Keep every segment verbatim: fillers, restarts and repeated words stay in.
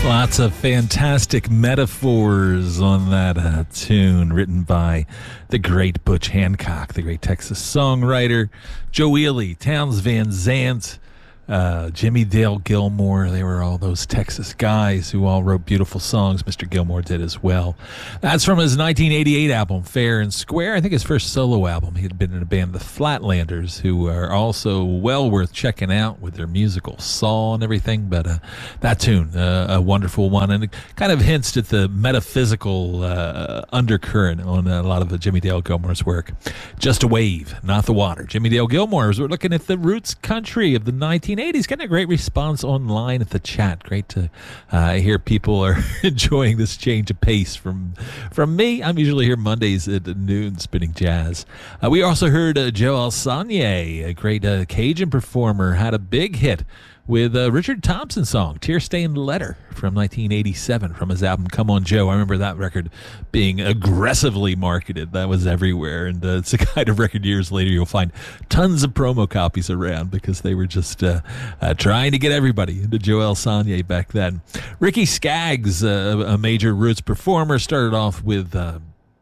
Lots of fantastic metaphors on that uh, tune written by the great Butch Hancock, the great Texas songwriter, Joe Ely, Townes Van Zandt, uh, Jimmy Dale Gilmore. They were all those Texas guys who all wrote beautiful songs. Mister Gilmore did as well. That's from his nineteen eighty-eight album, Fair and Square. I think his first solo album. He had been in a band, the Flatlanders, who are also well worth checking out with their musical saw and everything. But uh, that tune, uh, a wonderful one, and it kind of hints at the metaphysical uh, undercurrent on a lot of Jimmy Dale Gilmore's work. Just a wave, not the water. Jimmy Dale Gilmore, as we're looking at the roots country of the nineteen eighties, getting a great response online at the chat. Great to uh, hear people are enjoying this change of pace from from me. I'm usually here Mondays at noon spinning jazz. Uh, we also heard uh, Joe Alsanier, a great uh, Cajun performer, had a big hit with a Richard Thompson song, Tear-Stained Letter, from nineteen eighty-seven, from his album Come On Joe. I remember that record being aggressively marketed. That was everywhere, and uh, it's the kind of record years later you'll find tons of promo copies around because they were just uh, uh, trying to get everybody into Joe Alsanier back then. Ricky Skaggs, uh, a major roots performer, started off with Uh,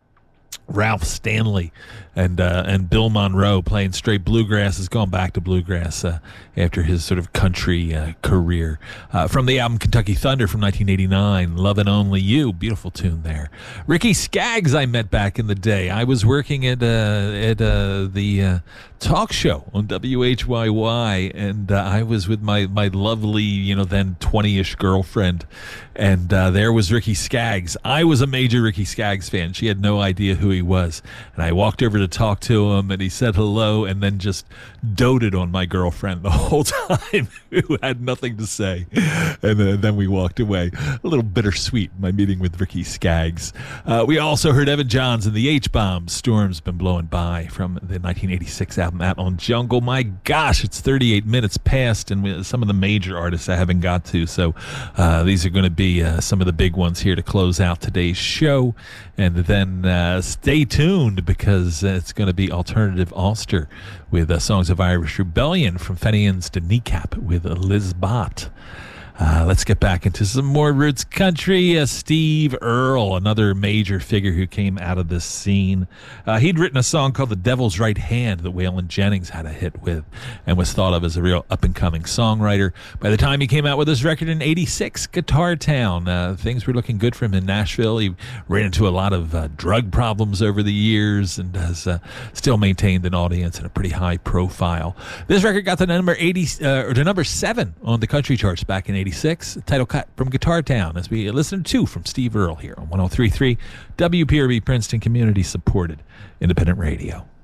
Ralph Stanley and uh, and Bill Monroe playing straight bluegrass. Has gone back to bluegrass uh, after his sort of country uh, career. Uh, from the album Kentucky Thunder from nineteen eighty-nine, Lovin' Only You, beautiful tune there. Ricky Skaggs I met back in the day. I was working at uh, at uh, the uh, talk show on W H Y Y, and uh, I was with my my lovely, you know, then twenty-ish girlfriend, and uh, there was Ricky Skaggs. I was a major Ricky Skaggs fan. She had no idea who he was, and I walked over to talk to him, and he said hello, and then just doted on my girlfriend the whole time, who had nothing to say, and uh, then we walked away. A little bittersweet, my meeting with Ricky Skaggs. Uh, we also heard Evan Johns and the H-Bombs, Storm's Been Blowing By, from the nineteen eighty-six album Out on Jungle. My gosh, it's thirty-eight minutes past, and we, some of the major artists I haven't got to, so uh, these are going to be uh, some of the big ones here to close out today's show. And then uh, stay tuned, because uh, it's going to be Alternative Ulster with uh, Songs of Irish Rebellion, from Fenians to Kneecap with Liz Bott. Uh, let's get back into some more roots country. Uh, Steve Earle, another major figure who came out of this scene. Uh, he'd written a song called The Devil's Right Hand that Waylon Jennings had a hit with and was thought of as a real up-and-coming songwriter. By the time he came out with his record in eighty-six, Guitar Town, uh, things were looking good for him in Nashville. He ran into a lot of uh, drug problems over the years and has uh, still maintained an audience and a pretty high profile. This record got to number eighty, uh, or to number seven on the country charts back in eighty-six. Title cut from Guitar Town, as we listen to from Steve Earle here on one oh three point three W P R B, Princeton, community supported independent radio.